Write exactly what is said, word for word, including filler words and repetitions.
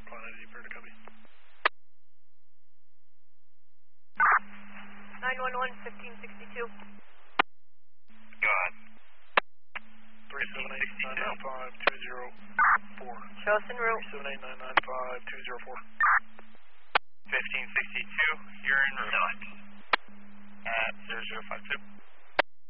Quantity for the copy. nine one one, fifteen sixty-two. Go ahead. three seven eight, nine nine five, two zero four. Show us en route. three seven eight, nine nine five, two zero four. fifteen sixty-two, you're en route. At zero zero five two.